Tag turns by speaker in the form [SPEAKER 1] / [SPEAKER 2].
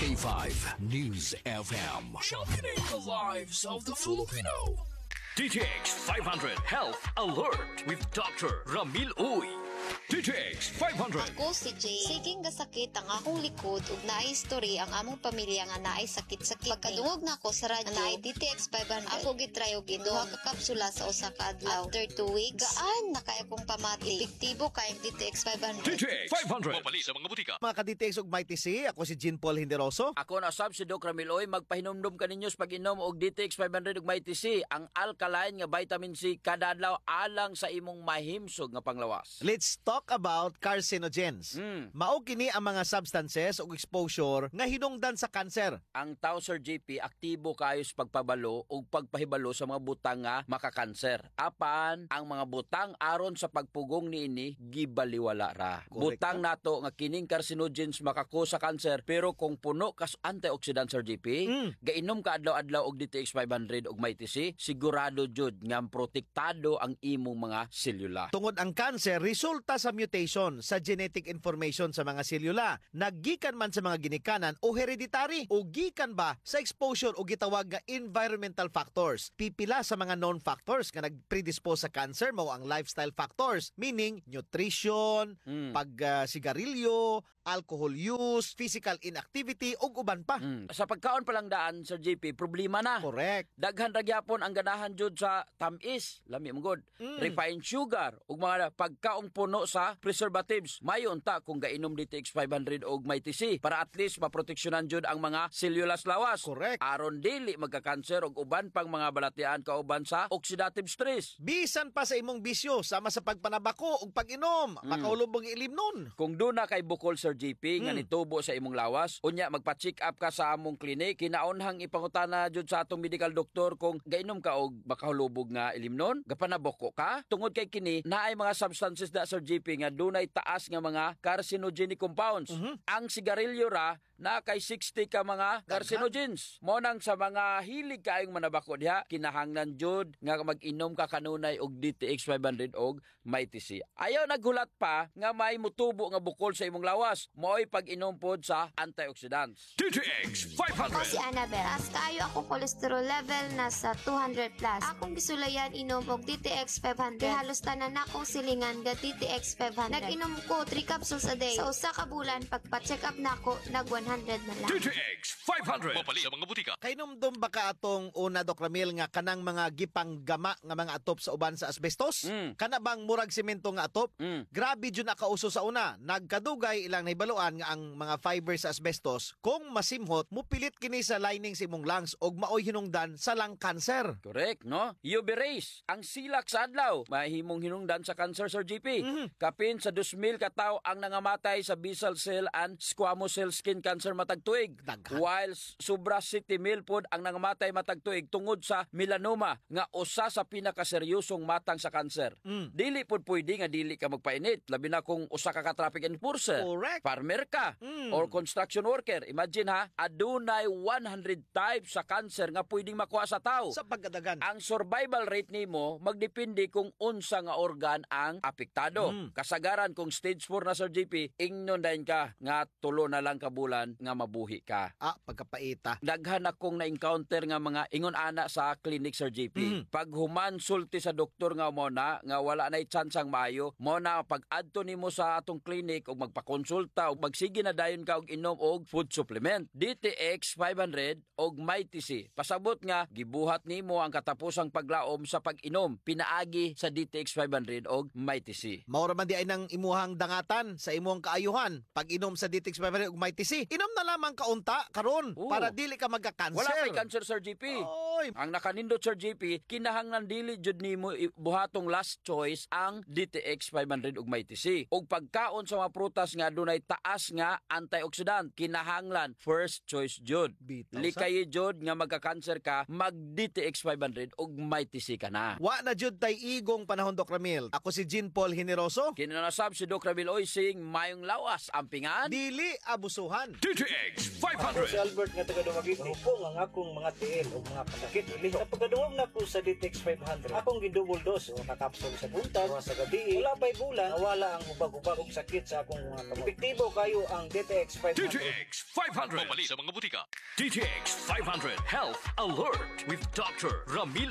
[SPEAKER 1] K5 News FM. Sharpening the lives of the Filipino. DTX 500 Health Alert with Dr. Ramil Uy. DTX 500.
[SPEAKER 2] Ako si Jay. Siging gasakit ang akong likod ug naay history ang among pamilya nga naay sakit-sakit. Pagkadungog na ako sa radyo naay DTX 500. Ako gitry og duha ka kapsula sa usa ka adlaw. After 2 weeks, gaan na kay akong pamati. Epektibo kay DTX 500.
[SPEAKER 1] DTX 500. Mapali sa mga butika.
[SPEAKER 3] Mga ka-DTX ug Mighty C, ako si Jean Paul Hinderoso.
[SPEAKER 4] Ako na sab si Doc Ramiloy, magpahinumdum ka ninyo sa pag-inom og DTX 500 ug Mighty C, ang alkaline nga vitamin C kada adlaw alang sa imong mahimsog nga panglawas.
[SPEAKER 3] Let's talk about carcinogens. Mao kini ang mga substances ug exposure nga hinungdan sa cancer.
[SPEAKER 4] Ang tao, Sir JP, aktibo kayo sa pagpabalo o pagpahibalo sa mga butang nga makakanser. Apan, ang mga butang aron sa pagpugong niini, gibaliwala ra.
[SPEAKER 3] Correct.
[SPEAKER 4] Butang nato nga kining carcinogens makako sa kanser, pero kung puno kas antioxidant, Sir JP, gainom ka adlaw-adlaw og DTX 500 og Mighty C, sigurado jud nga protektado ang imong mga selula.
[SPEAKER 3] Tungod ang cancer, resulta sa mutation sa genetic information sa mga selula. Naggikan man sa mga ginikanan o hereditary o gikan ba sa exposure o gitawag nga environmental factors. Pipila sa mga known factors nga nagpredispose sa cancer mao ang lifestyle factors, meaning nutrition, pag-sigarilyo, alcohol use, physical inactivity ug uban pa.
[SPEAKER 4] Sa pagkaon pa lang daan, Sir JP, problema na.
[SPEAKER 3] Correct.
[SPEAKER 4] Daghan ra gyapon ang ganahan jud sa tamis, lami mo god. Refined sugar ug mga pagkaong puno sa preservatives. Mayon ta kung gainom DTX 500 og Mighty C para at least maproteksyonan jud ang mga sellulas lawas.
[SPEAKER 3] Correct.
[SPEAKER 4] Aron dili magka-cancer ug uban pang mga balatian kauban sa oxidative stress.
[SPEAKER 3] Bisan pa sa imong bisyo sama sa pagpanabako ug pag-inom, makaulubog ilim nun.
[SPEAKER 4] Kung duna kay bukol, Sir JP, nga nitubo sa imong lawas, unya magpa-check up ka sa among klinik, kinaunhang ipangutana jud sa atong medical doctor kung gainom ka og makahulubog nga ilimnon, gapanaboko ka. Tungod kay kini, naay mga substances da, Sir JP, nga dunay taas nga mga carcinogenic compounds. Ang sigarilyo ra na kay 60 ka mga carcinogens. Mo nang sa mga hilig kaayong manabako diha, kinahanglan jud nga mag-inom ka kanunay og DTX 500 og Mighty C. Ayaw naghulat pa nga may mutubo nga bukol sa imong lawas, mo'y pag-inom pod sa antioxidants.
[SPEAKER 1] DTX
[SPEAKER 5] Ako si
[SPEAKER 1] 500.
[SPEAKER 5] Annabel. As kayo akong cholesterol level nasa 200 plus. Akong gisulayan inom og DTX 500. Kay halos tanan akong silingan ga DTX 500. Nag-inom ko 3 capsules a day. Sa usa ka bulan, pagpa-check up nako, nag 100 na lang.
[SPEAKER 1] DTX 500. Mapali sa mga butika.
[SPEAKER 3] Kainomdom ba ka atong una, Doc Ramil, nga kanang mga gipanggama nga mga atop sa uban sa asbestos? Kana bang murag semento nga atop? Grabe jud nakauso sa una. Nagkadugay ilang nahibaluan nga ang mga fiber sa asbestos kung masimhot, mupilit kini sa lining sa imong lungs og maoy hinungdan sa lung cancer.
[SPEAKER 4] Correct, no? UV rays, ang silak sa adlaw, mahimong hinungdan sa cancer, Sir JP. Kapin sa 2,000 ka tawo ang nangamatay sa basal cell and squamous cell skin cancer matag tuig.
[SPEAKER 3] Daghan.
[SPEAKER 4] While sobra 70,000 pod ang nangamatay matag tuig tungod sa melanoma nga usa sa pinakaseryosong matang sa cancer. Dili pod pwede nga dili ka magpainit, labi na kung usa ka traffic enforcer,
[SPEAKER 3] Correct.
[SPEAKER 4] farmer ka, or construction worker. Imagine ha, adunay 100 types sa cancer nga pwedeng makuha sa tao.
[SPEAKER 3] Sa pagkadagan.
[SPEAKER 4] Ang survival rate nimo magdepende kung unsa nga organ ang apektado. Kasagaran kung stage 4 na, Sir JP, ingnon dayon ka nga tulo na lang ka bulan nga mabuhi ka.
[SPEAKER 3] Pagkapaita.
[SPEAKER 4] Daghan akong na-encounter nga mga ingon ana sa clinic, Sir JP. Pag human sulti sa doktor nga mo na nga wala na'y tsansang maayo, mo na pag adto nimo sa atong clinic og magpakonsulta og magsige na dayon ka og inom og food supplement. DTX 500 og Mighty C. Pasabot nga gibuhat nimo ang katapusang paglaom sa pag-inom pinaagi sa DTX 500 og Mighty C.
[SPEAKER 3] Maura man di ay nang imuhang dangatan sa imuhang kaayuhan. Pag inom sa DTX 500 ug Mighty C, inom na lamang kaunta karon
[SPEAKER 4] Oo.
[SPEAKER 3] para dili ka magka-cancer.
[SPEAKER 4] Wala kay cancer, Sir JP.
[SPEAKER 3] Oy.
[SPEAKER 4] Ang nakanindot, Sir JP, kinahanglan dili jud nimo buhatong last choice ang DTX 500 ug Mighty C. Og pagkaon sa mga prutas nga dunay taas nga antioxidant, kinahanglan first choice jud.
[SPEAKER 3] Bitaw sa-
[SPEAKER 4] Likay jud nga magka-cancer ka, mag DTX 500 ug Mighty C ka na.
[SPEAKER 3] Wa na jud tay igong panahon, Doc Ramil. Ako si Jean Paul Hineroso.
[SPEAKER 4] Kinanasab si Doc Ramil Oysing, mayong lawas ampingan.
[SPEAKER 3] Dili abusuhan.
[SPEAKER 1] DTX
[SPEAKER 6] Ako si
[SPEAKER 1] 500.
[SPEAKER 6] Albert nga taga Dumaguete. Mahupo ang akong mga tiil o mga sakit liho. Sa pagkaduwag na ko sa DTX 500, akong gidouble dose o nakapsule sa buntag o sa gabi. Wala pa'y bulan, nawala ang ubag-ubag og sakit sa akong mga kamot. Epektibo kayo ang DTX 500.
[SPEAKER 1] DTX 500. Mabali sa mga butika. DTX 500 Health Alert with Dr. Ramil